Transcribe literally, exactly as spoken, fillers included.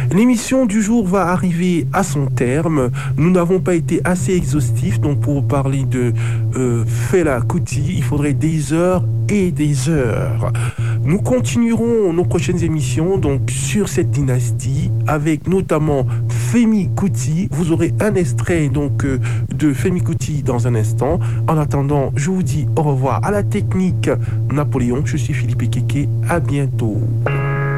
L'émission du jour va arriver à son terme. Nous n'avons pas été assez exhaustifs, donc pour parler de euh, Fela Kuti, il faudrait des heures et des heures. Nous continuerons nos prochaines émissions donc sur cette dynastie avec notamment Femi Kuti. Vous aurez un extrait donc euh, de Femi Kuti dans un instant. En attendant, je vous dis au revoir à la technique Napoléon. Je suis Philippe Ekeke. À bientôt.